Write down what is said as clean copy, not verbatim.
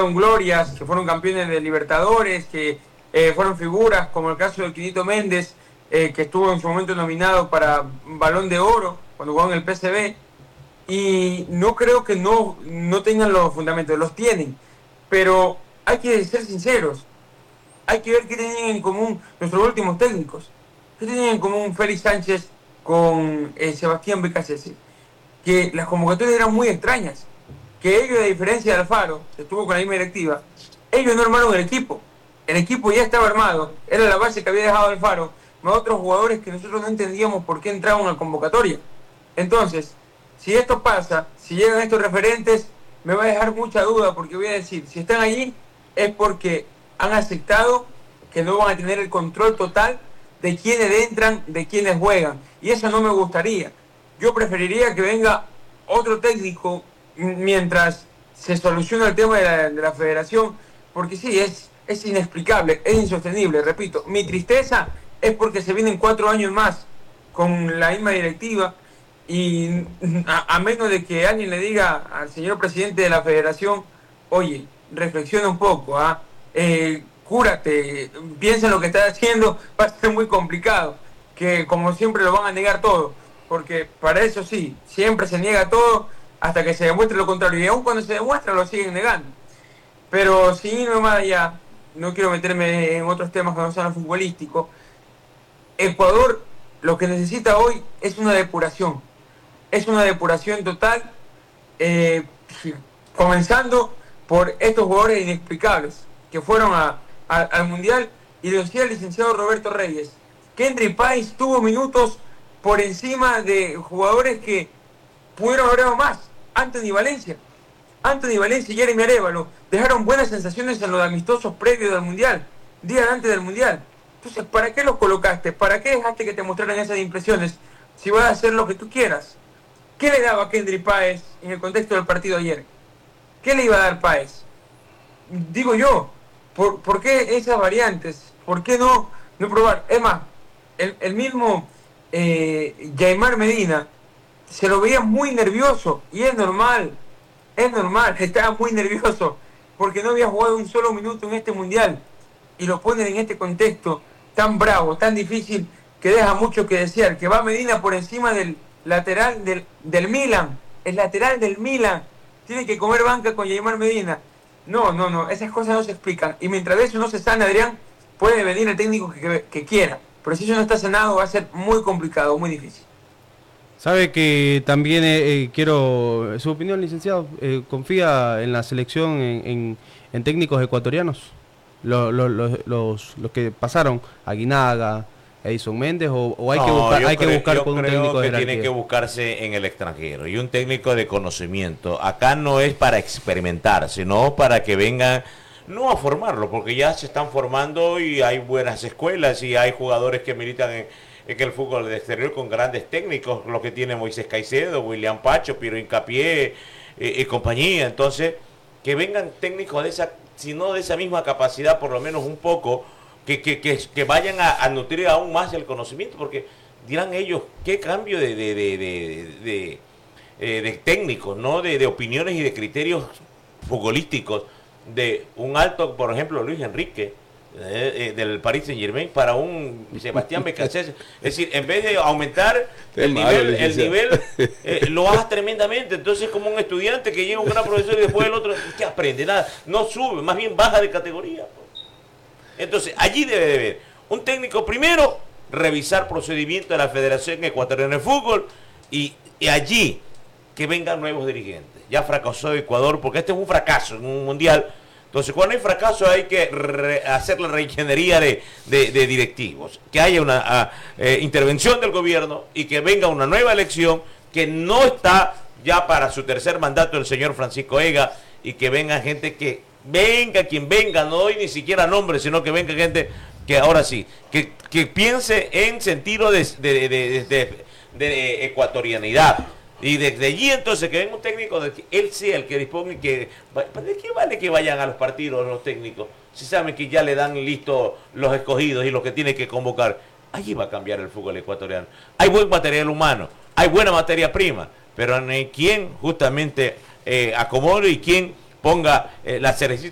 fueron glorias, que fueron campeones de Libertadores, que fueron figuras, como el caso de Quinito Méndez, que estuvo en su momento nominado para Balón de Oro cuando jugó en el PSV, y no creo que no tengan los fundamentos, los tienen, pero hay que ser sinceros, hay que ver qué tenían en común nuestros últimos técnicos, qué tenían en común Félix Sánchez con Sebastián Becasese, que las convocatorias eran muy extrañas, que ellos, a diferencia de Alfaro, que estuvo con la misma directiva, ellos no armaron el equipo ya estaba armado, era la base que había dejado Alfaro, más otros jugadores que nosotros no entendíamos por qué entraban a la convocatoria. Entonces, si esto pasa, si llegan estos referentes, me va a dejar mucha duda, porque voy a decir, si están allí es porque han aceptado que no van a tener el control total de quiénes entran, de quiénes juegan, y eso no me gustaría. Yo preferiría que venga otro técnico mientras se soluciona el tema de la federación, porque sí, es inexplicable, es insostenible, repito. Mi tristeza es porque se vienen 4 años más con la misma directiva, y a menos de que alguien le diga al señor presidente de la federación, oye, reflexiona un poco, cúrate, piensa en lo que estás haciendo, va a ser muy complicado, que como siempre lo van a negar todo, porque para eso sí, siempre se niega todo hasta que se demuestre lo contrario, y aún cuando se demuestra lo siguen negando. Pero sin no más allá, no quiero meterme en otros temas que no sean futbolísticos. Ecuador lo que necesita hoy es una depuración total, comenzando por estos jugadores inexplicables que fueron al Mundial, y lo decía el licenciado Roberto Reyes, Kendry Páez tuvo minutos por encima de jugadores que pudieron haber dado más. Anthony Valencia y Jeremy Arévalo dejaron buenas sensaciones en los amistosos previos del Mundial, días antes del Mundial. Entonces, ¿para qué los colocaste? ¿Para qué dejaste que te mostraran esas impresiones si vas a hacer lo que tú quieras? ¿Qué le daba a Kendry Páez en el contexto del partido ayer? ¿Qué le iba a dar Páez? Digo yo, ¿por qué esas variantes? ¿Por qué no probar? Es más, el mismo Yaimar Medina se lo veía muy nervioso, y es normal, estaba muy nervioso porque no había jugado un solo minuto en este Mundial, y lo ponen en este contexto tan bravo, tan difícil, que deja mucho que desear, que va Medina por encima del lateral del Milan, el lateral del Milan, tiene que comer banca con Yaimar Medina. No, esas cosas no se explican, y mientras eso no se sana, Adrián, puede venir el técnico que quiera, pero si eso no está sanado va a ser muy complicado, muy difícil. Sabe que también quiero su opinión, licenciado. ¿Confía en la selección en técnicos ecuatorianos? Los que pasaron, Aguinaga, Edison Méndez, o hay que buscar con un técnico de jerarquía. Tiene que buscarse en el extranjero, y un técnico de conocimiento. Acá no es para experimentar, sino para que vengan, no a formarlo, porque ya se están formando y hay buenas escuelas y hay jugadores que militan en el fútbol de exterior con grandes técnicos, lo que tiene Moisés Caicedo, William Pacho, Piero Hincapié y compañía. Entonces, que vengan técnicos de esa, si no de esa misma capacidad, por lo menos un poco, que vayan a nutrir aún más el conocimiento, porque dirán ellos, qué cambio de técnicos, ¿no? De opiniones y de criterios futbolísticos de un alto, por ejemplo, Luis Enrique, del Paris Saint-Germain, para un Sebastián Becasese. Es decir, en vez de aumentar el nivel lo bajas tremendamente. Entonces, como un estudiante que llega a un gran profesor y después el otro, ¿qué aprende? Nada, no sube, más bien baja de categoría. Entonces, allí debe de haber un técnico, primero, revisar procedimientos de la Federación Ecuatoriana de Fútbol, y allí que vengan nuevos dirigentes. Ya fracasó Ecuador, porque este es un fracaso en un mundial. Entonces, cuando hay fracaso hay que hacer la reingeniería de directivos, que haya una intervención del gobierno y que venga una nueva elección, que no está ya para su tercer mandato el señor Francisco Ega, y que venga gente que venga quien venga, no doy ni siquiera nombre, sino que venga gente que ahora sí, que piense en sentido de ecuatorianidad. Y desde allí entonces que venga un técnico, de que él sea el que disponga, y que ¿de qué vale que vayan a los partidos los técnicos si saben que ya le dan listos los escogidos y los que tiene que convocar? Allí va a cambiar el fútbol ecuatoriano. Hay buen material humano, hay buena materia prima, pero no hay quien justamente acomode y quien ponga la cerecita